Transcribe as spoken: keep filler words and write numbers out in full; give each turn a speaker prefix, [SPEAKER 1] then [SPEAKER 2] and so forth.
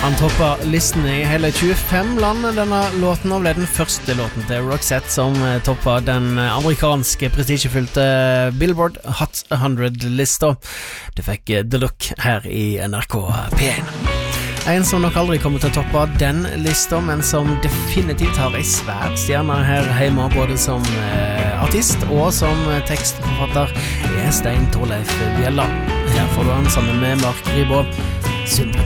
[SPEAKER 1] Han toppa listen i hele tjuefem land. Denne låten ble den første låten til Roxette som toppa den amerikanske prestisjefylte Billboard Hot hundred-lista. Du fikk The Look her i N R K P one. En som nok aldri kommer til å toppe den lista, men som definitivt har en svær stjerne her hjemme, både som eh, artist og som tekstforfatter, er Stein Torleif Bjella. Her får du han sammen med Mark Ribå. Synd